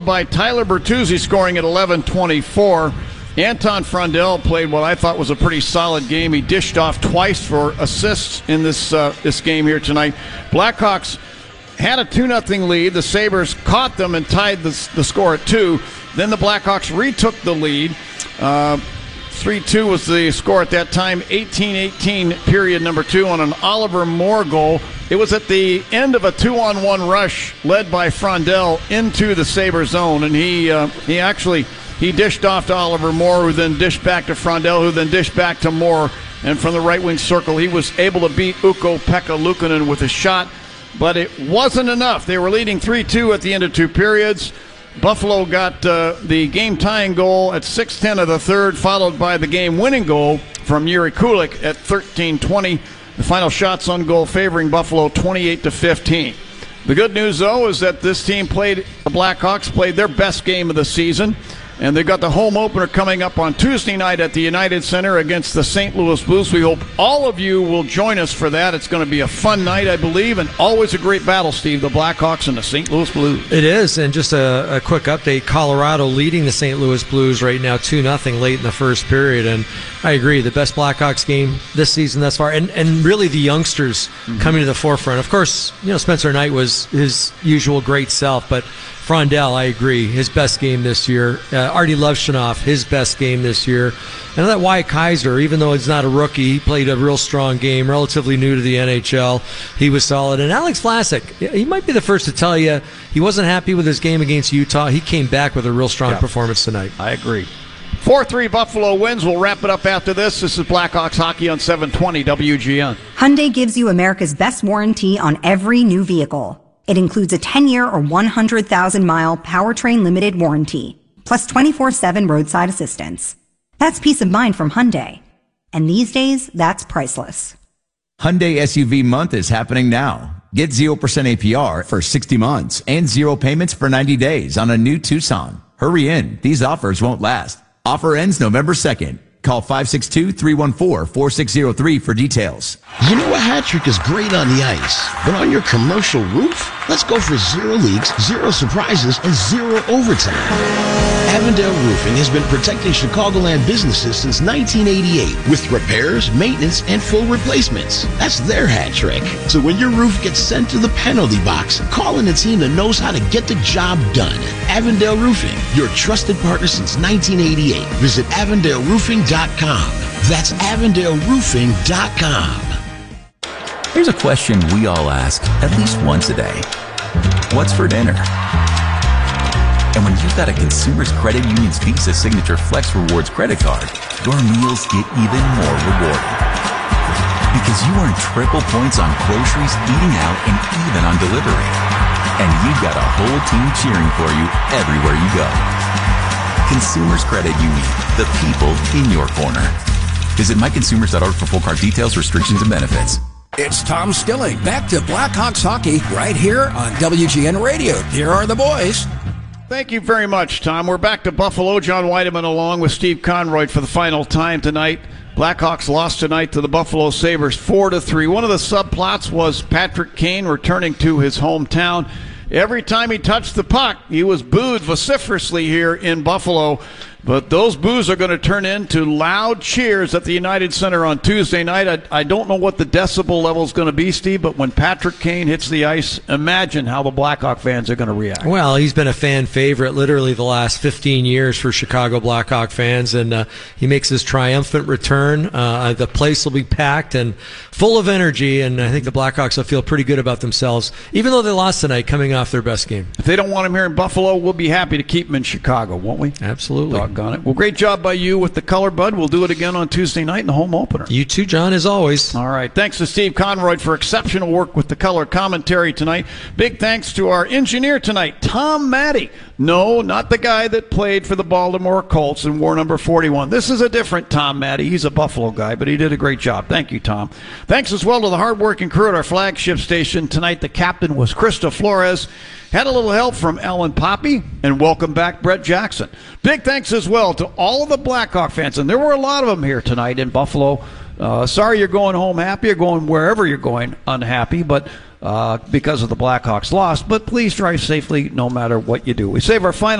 by Tyler Bertuzzi scoring at 11:24. Anton Frondell played what I thought was a pretty solid game. He dished off twice for assists in this game here tonight. Blackhawks had a 2-0 lead. The Sabres caught them and tied the score at 2. Then the Blackhawks retook the lead. 3-2 was the score at that time. 18-18 period number 2 on an Oliver Moore goal. It was at the end of a 2-on-1 rush led by Frondell into the Sabre zone, and he dished off to Oliver Moore, who then dished back to Frondell, who then dished back to Moore, and from the right wing circle he was able to beat Ukko-Pekka Luukkonen with a shot, but it wasn't enough. They were leading 3-2 at the end of 2 periods. Buffalo got the game-tying goal at 6:10 of the third, followed by the game-winning goal from Jiri Kulich at 13:20. The final shots on goal favoring Buffalo 28-15. The good news, though, is that this team the Blackhawks played their best game of the season, and they've got the home opener coming up on Tuesday night at the United Center against the St. Louis Blues. We hope all of you will join us for that. It's going to be a fun night, I believe, and always a great battle, Steve, the Blackhawks and the St. Louis Blues. It is, and just a quick update, Colorado leading the St. Louis Blues right now 2-0 late in the first period, and I agree, the best Blackhawks game this season thus far, and really the youngsters coming to the forefront. Of course, Spencer Knight was his usual great self, but Frondell, I agree, his best game this year. Artie Levshunov, his best game this year. And that Wyatt Kaiser, even though he's not a rookie, he played a real strong game, relatively new to the NHL. He was solid. And Alex Vlasic, he might be the first to tell you he wasn't happy with his game against Utah. He came back with a real strong performance tonight. I agree. 4-3 Buffalo wins. We'll wrap it up after this. This is Blackhawks Hockey on 720 WGN. Hyundai gives you America's best warranty on every new vehicle. It includes a 10-year or 100,000-mile powertrain limited warranty, plus 24/7 roadside assistance. That's peace of mind from Hyundai. And these days, that's priceless. Hyundai SUV month is happening now. Get 0% APR for 60 months and 0 payments for 90 days on a new Tucson. Hurry in. These offers won't last. Offer ends November 2nd. Call 562-314-4603 for details. You know a hat trick is great on the ice, but on your commercial roof? Let's go for 0 leaks, 0 surprises, and 0 overtime. Avondale Roofing has been protecting Chicagoland businesses since 1988 with repairs, maintenance, and full replacements. That's their hat trick. So when your roof gets sent to the penalty box, call in a team that knows how to get the job done. Avondale Roofing, your trusted partner since 1988. Visit AvondaleRoofing.com. That's AvondaleRoofing.com. Here's a question we all ask at least once a day. What's for dinner? And when you've got a Consumers Credit Union's Visa Signature Flex Rewards credit card, your meals get even more rewarding. Because you earn triple points on groceries, eating out, and even on delivery. And you've got a whole team cheering for you everywhere you go. Consumers Credit Union, the people in your corner. Visit myconsumers.org for full card details, restrictions, and benefits. It's Tom Stilling, back to Blackhawks hockey right here on WGN Radio. Here are the boys. Thank you very much, Tom. We're back to Buffalo. John Weideman along with Steve Conroy for the final time tonight. Blackhawks lost tonight to the Buffalo Sabres 4-3. One of the subplots was Patrick Kane returning to his hometown. Every time he touched the puck, he was booed vociferously here in Buffalo. But those boos are going to turn into loud cheers at the United Center on Tuesday night. I don't know what the decibel level is going to be, Steve, but when Patrick Kane hits the ice, imagine how the Blackhawk fans are going to react. Well, he's been a fan favorite literally the last 15 years for Chicago Blackhawk fans, and he makes his triumphant return. The place will be packed and full of energy, and I think the Blackhawks will feel pretty good about themselves, even though they lost tonight coming off their best game. If they don't want him here in Buffalo, we'll be happy to keep him in Chicago, won't we? Absolutely. On it. Well, great job by you with the color, bud. We'll do it again on Tuesday night in the home opener. You too, John, as always. All right. Thanks to Steve Conroy for exceptional work with the color commentary tonight. Big thanks to our engineer tonight, Tom Maddie. No, not the guy that played for the Baltimore Colts and wore number 41. This is a different Tom Maddie. He's a Buffalo guy, but he did a great job. Thank you, Tom. Thanks as well to the hardworking crew at our flagship station. Tonight, the captain was Krista Flores. Had a little help from Ellen Poppy, and welcome back, Brett Jackson. Big thanks as well to all of the Blackhawk fans, and there were a lot of them here tonight in Buffalo. Sorry you're going home happy or going wherever you're going unhappy, but because of the Blackhawks loss. But please drive safely no matter what you do. We save our final